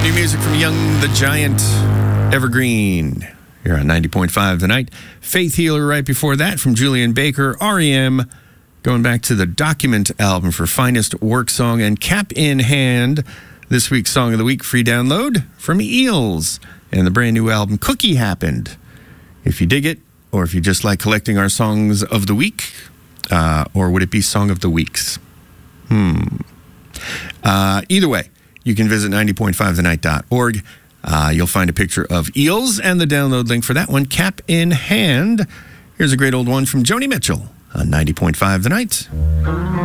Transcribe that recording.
New music from Young the Giant, Evergreen, here on 90.5 The Night. Faith Healer right before that from Julian Baker, REM, going back to the Document album for Finest Work Song, and Cap in Hand, this week's Song of the Week free download from Eels and the brand new album Cookie Happened. If you dig it, or if you just like collecting our songs of the week, or would it be Song of the Weeks? Either way, you can visit 90.5thenight.org. You'll find a picture of Eels and the download link for that one, Cap in Hand. Here's a great old one from Joni Mitchell on 90.5 The Night.